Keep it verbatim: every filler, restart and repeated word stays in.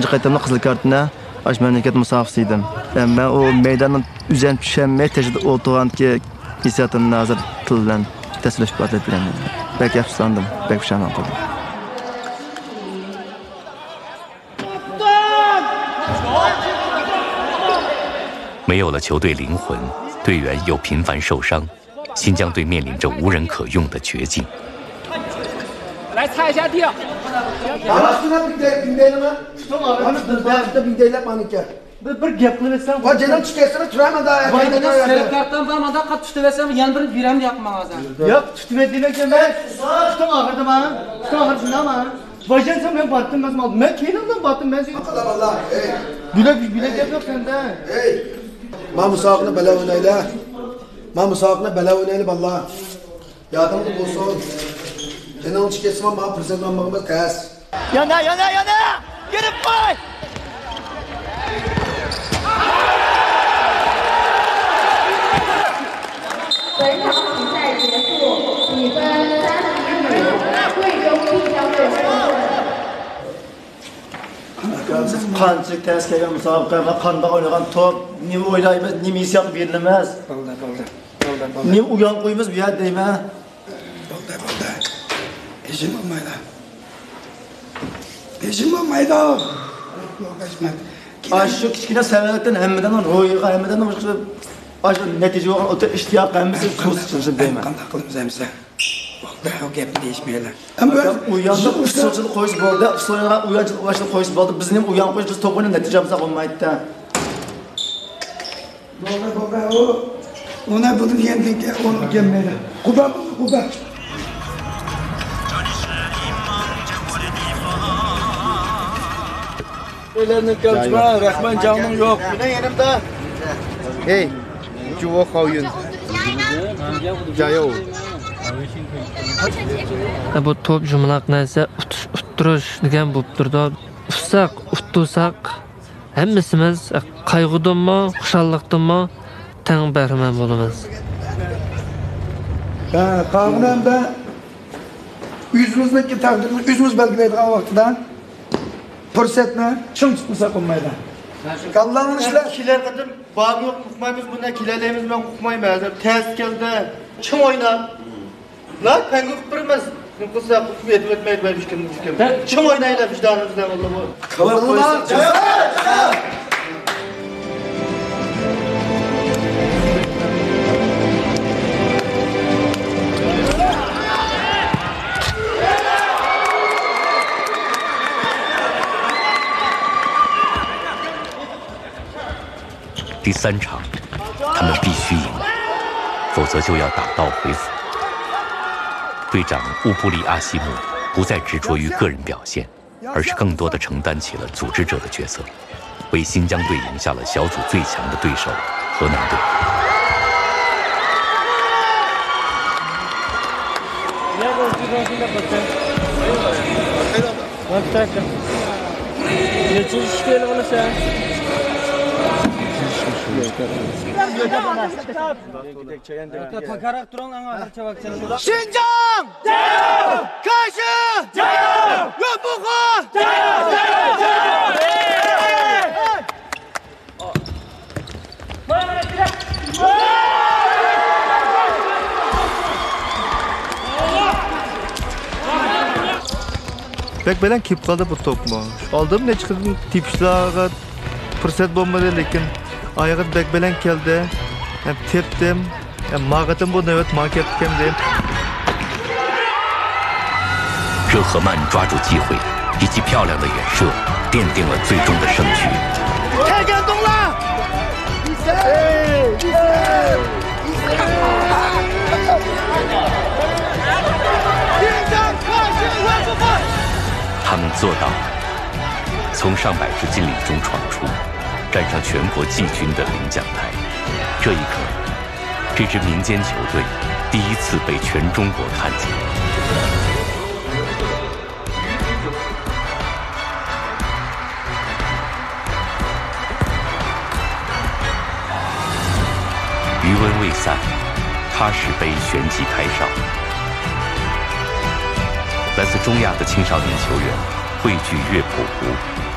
qaytamli qizil kartni aş mamlakat musofisi edim. Men o maydonning uzan tushanmay tashida o'tirganki hissiyotimni hozir til bilan tasvirlashib aytib beraman. Bak afsuslandim, bak pushaymon qildim. 没有了球队灵魂，队员又频繁受伤，新疆队面临着无人可用的绝境。 来擦一下地。Bir bir gap qilib etsam. Va janan chiqasini turaman da. Voydan serkartdan bo'lmada qat tutib etsam, yana bir biram yoqman hozir. Yo'q, tutib etding ekan men. Tutum og'irdi men. Tutum og'irdi men. Voydansam men batdim emas, men kelindan batdim men. Qada vallah. Ey. Bilak bilak gap yo'q senda. Ey. Ma musoqni bala o'ynayla. Ma musoqni bala o'ynayla vallah. Yodimda bo'lsin. Janan chiqasman, men prezident bo'lmag'imiz qas. Yana, yana, yana. Girib qo'y. 本场比赛结束，比分三比五，贵州晋江队获胜。 Qanchalik tez kelgan musobaqa va qanday o'ynagan top, nima o'ylaymiz, nima hissiyot berilmas. Bo'ldi, bo'ldi. Bo'ldi, bo'ldi. Nima uyon qo'ymiz bu yerda deyman. Bo'ldi, bo'ldi. Hejim olmaydi. Hejim olmaydi. Yo'qashmadi. Shu kichkina savoldan hammadan ro'yiga, hammadan boshqa Aşk netice olan o iştiyak kalması kusursuz değil mi? Qanday qilamiz hamsa? Bo'ldi, o gapni deyishmaylar. Uyandı, usulchilik qo'yish bo'ldi, usulga uyanchilik uyanchilik qo'yish bo'ldi. Bizning uyan qo'yish biz to'pini natijamiz bo'lmaydi-da. Bo'ldi, bo'ldi. O ona buni yendikka onu kelmaydi. Quba, quba. Ölerni ko'rishma, Rahman jonim yo'q. Meni yanimda. Hey, juvo qo'yun. Jayo. Bu top jumlaq narsa uttirish degan bo'lib turdi. Utsaq, uttursak hammasimiz qayg'udanmi, xushalliqdanmi tang bahramand bo'lamiz. Ha, qavnamda yüzümüzdeki taqdirni yüzümüz belgilaydigan vaqtida fursatni chim tutmasa qolmaydi. Kallanın işler. Kiler kadar bağ yok, kukmayımız bundan kilerlerimiz ben kukmayım hazır. Ters geldi, çım oynar. Lan pengü kukturmaz. Kısa kukum yetip etmeyi vermiş kim kim. Çım oynayla vicdanımızdan Allah bu. Kalanlar. 第三场，他们必须赢，否则就要打道回府。队长乌布里阿西姆不再执着于个人表现，而是更多地承担起了组织者的角色，为新疆队赢下了小组最强的对手河南队。 新疆加油！开心加油！永不慌加油！加油！加油！ Bek bilen kip kaldı bu top mu? Aldım ne çıkırdım tipişlerine fırsat bulmadı lekin ayağı bek bilen geldi. Hem teptim, hem mağadım bu nöbet mağ ettim diyeyim. 热赫曼抓住机会，以及漂亮的远射，奠定了最终的胜局。 太感动了！比赛，比赛，比赛！新疆开心永不慌。 他们做到了，从上百支劲旅中闯出，站上全国季军的领奖台。这一刻，这支民间球队第一次被全中国看见。 余温未散，喀什杯旋即开哨。来自中亚的青少年球员汇聚乐谱湖。